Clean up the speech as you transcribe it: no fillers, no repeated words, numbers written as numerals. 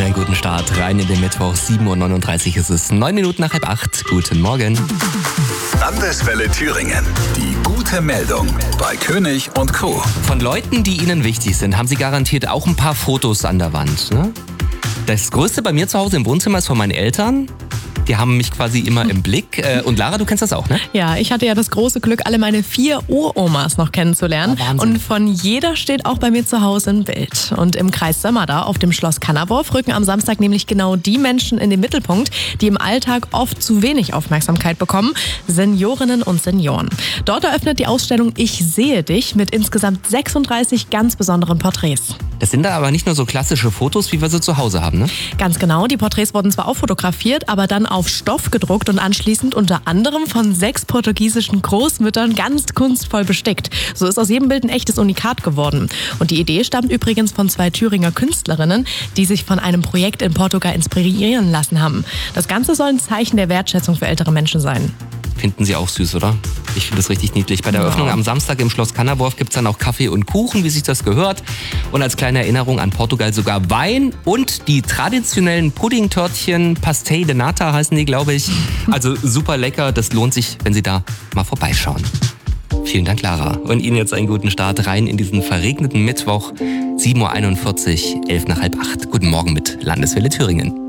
einen guten Start rein in den Mittwoch. 7.39 Uhr ist es, 9 Minuten nach 7:30. Guten Morgen. Landeswelle Thüringen. Die gute Meldung bei König und Co. Von Leuten, die Ihnen wichtig sind, haben Sie garantiert auch ein paar Fotos an der Wand, ne? Das Größte bei mir zu Hause im Wohnzimmer ist von meinen Eltern. Die haben mich quasi immer im Blick. Und Lara, du kennst das auch, ne? Ja, ich hatte ja das große Glück, alle meine 4 Uromas noch kennenzulernen. Oh, Wahnsinn. Und von jeder steht auch bei mir zu Hause ein Bild. Und im Kreis Sömmerda auf dem Schloss Kannerwurf rücken am Samstag nämlich genau die Menschen in den Mittelpunkt, die im Alltag oft zu wenig Aufmerksamkeit bekommen: Seniorinnen und Senioren. Dort eröffnet die Ausstellung Ich sehe dich mit insgesamt 36 ganz besonderen Porträts. Das sind da aber nicht nur so klassische Fotos, wie wir sie zu Hause haben, ne? Ganz genau, die Porträts wurden zwar auch fotografiert, aber dann auf Stoff gedruckt und anschließend unter anderem von 6 portugiesischen Großmüttern ganz kunstvoll bestickt. So ist aus jedem Bild ein echtes Unikat geworden. Und die Idee stammt übrigens von 2 Thüringer Künstlerinnen, die sich von einem Projekt in Portugal inspirieren lassen haben. Das Ganze soll ein Zeichen der Wertschätzung für ältere Menschen sein. Finden Sie auch süß, oder? Ich finde das richtig niedlich. Bei der Eröffnung am Samstag im Schloss Kannerwurf gibt es dann auch Kaffee und Kuchen, wie sich das gehört. Und als kleine Erinnerung an Portugal sogar Wein und die traditionellen Puddingtörtchen Pastel de Nata heißen die, glaube ich. Also super lecker. Das lohnt sich, wenn Sie da mal vorbeischauen. Vielen Dank, Lara. Und Ihnen jetzt einen guten Start rein in diesen verregneten Mittwoch. 7.41 Uhr, 7:11 Guten Morgen mit Landeswelle Thüringen.